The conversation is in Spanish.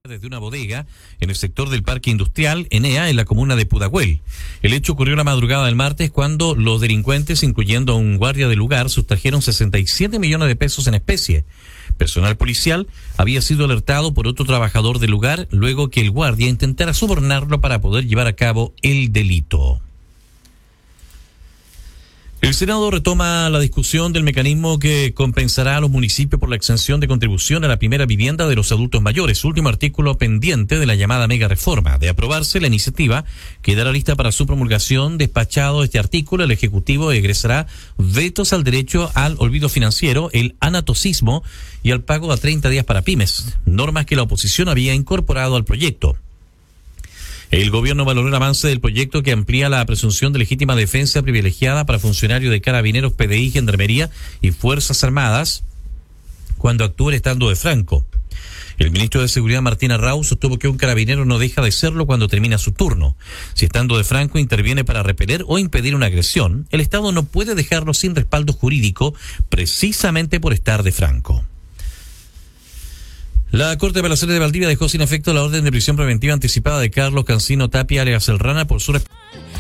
desde una bodega en el sector del Parque Industrial Enea, en la comuna de Pudahuel. El hecho ocurrió la madrugada del martes cuando los delincuentes, incluyendo a un guardia del lugar, sustrajeron 67 millones de pesos en especie. Personal policial había sido alertado por otro trabajador del lugar luego que el guardia intentara sobornarlo para poder llevar a cabo el delito. El Senado retoma la discusión del mecanismo que compensará a los municipios por la exención de contribución a la primera vivienda de los adultos mayores, último artículo pendiente de la llamada mega reforma. De aprobarse la iniciativa, quedará lista para su promulgación. Despachado este artículo, el Ejecutivo egresará vetos al derecho al olvido financiero, el anatocismo y al pago a 30 días para pymes, normas que la oposición había incorporado al proyecto. El gobierno valoró el avance del proyecto que amplía la presunción de legítima defensa privilegiada para funcionarios de Carabineros, PDI, Gendarmería y Fuerzas Armadas cuando actúen estando de franco. El ministro de Seguridad, Martín Arrau, sostuvo que un carabinero no deja de serlo cuando termina su turno. Si estando de franco interviene para repeler o impedir una agresión, el Estado no puede dejarlo sin respaldo jurídico precisamente por estar de franco. La Corte de Apelaciones de Valdivia dejó sin efecto la orden de prisión preventiva anticipada de Carlos Cancino Tapia alias El Rana por su